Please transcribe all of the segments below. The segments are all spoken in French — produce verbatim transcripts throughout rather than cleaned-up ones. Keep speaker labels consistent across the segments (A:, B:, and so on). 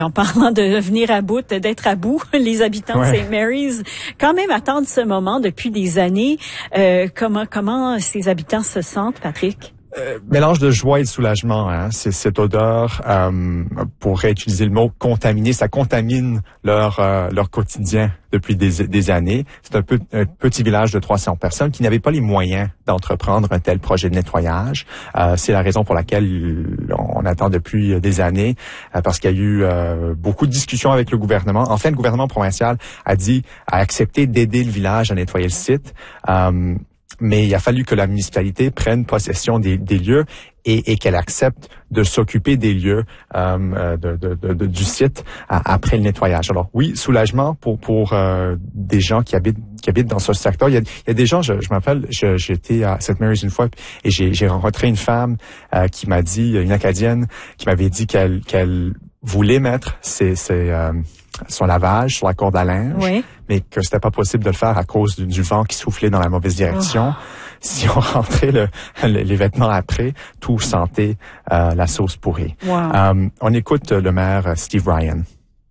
A: En parlant de venir à bout, d'être à bout, les habitants ouais. de Saint Mary's, quand même attendent ce moment depuis des années. Euh, comment comment ces habitants se sentent, Patrick?
B: Euh, mélange de joie et de soulagement, hein. C'est cette odeur, euh, pour réutiliser le mot contaminé, ça contamine leur euh, leur quotidien depuis des, des années. C'est un, peu, un petit village de trois cents personnes qui n'avaient pas les moyens d'entreprendre un tel projet de nettoyage. Euh, c'est la raison pour laquelle on attend depuis des années, euh, parce qu'il y a eu euh, beaucoup de discussions avec le gouvernement. Enfin, le gouvernement provincial a dit, a accepté d'aider le village à nettoyer le site. Euh, Mais il a fallu que la municipalité prenne possession des, des lieux et, et qu'elle accepte de s'occuper des lieux euh, de, de, de, de, du site à, après le nettoyage. Alors oui, soulagement pour pour euh, des gens qui habitent qui habitent dans ce secteur. Il y a, il y a des gens, je, je m'appelle, je, j'étais à Saint Mary's une fois et j'ai, j'ai rencontré une femme euh, qui m'a dit, une Acadienne, qui m'avait dit qu'elle qu'elle voulait mettre ses, ses euh, son lavage sur la corde à linge,
A: oui.
B: mais que c'était pas possible de le faire à cause du, du vent qui soufflait dans la mauvaise direction. Oh. Si on rentrait le, le, les vêtements après, tout sentait euh, la sauce pourrie.
A: Wow.
B: Um, on écoute le maire Steve Ryan.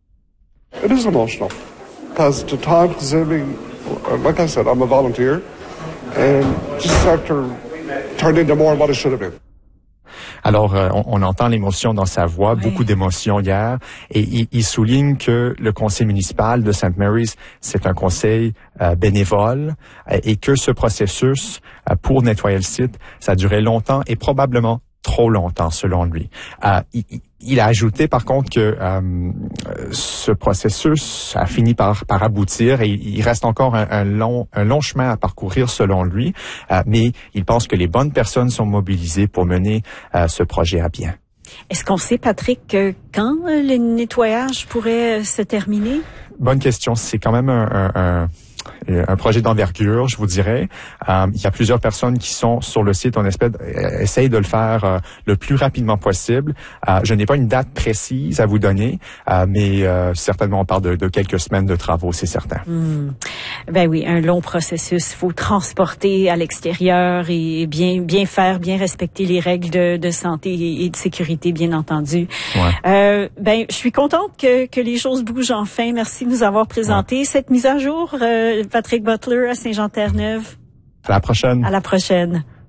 C: It is emotional because the time consuming, like I said, I'm a volunteer, and this sector turned into more what it should have been.
B: Alors, euh, on, on entend l'émotion dans sa voix, oui. beaucoup d'émotion hier, et il, il souligne que le conseil municipal de Saint Mary's, c'est un conseil euh, bénévole, euh, et que ce processus euh, pour nettoyer le site, ça a duré longtemps et probablement trop longtemps, selon lui. Euh, il, il a ajouté, par contre, que euh, ce processus a fini par, par aboutir et il reste encore un, un, long, un long chemin à parcourir, selon lui, euh, mais il pense que les bonnes personnes sont mobilisées pour mener euh, ce projet à bien.
A: Est-ce qu'on sait, Patrick, que quand le nettoyage pourrait se terminer?
B: Bonne question. C'est quand même un... un, un un projet d'envergure, je vous dirais. Euh, il y a plusieurs personnes qui sont sur le site. On espère, euh, essaye de le faire euh, le plus rapidement possible. Euh, je n'ai pas une date précise à vous donner, euh, mais euh, certainement on parle de, de quelques semaines de travaux, c'est certain.
A: Mmh. Ben oui, un long processus. Il faut transporter à l'extérieur et bien bien faire, bien respecter les règles de, de santé et de sécurité, bien entendu.
B: Ouais.
A: Euh, ben, je suis contente que, que les choses bougent enfin. Merci de nous avoir présenté ouais. cette mise à jour. Euh, Patrick Butler à Saint-Jean-Terre-Neuve.
B: À la prochaine.
A: À la prochaine.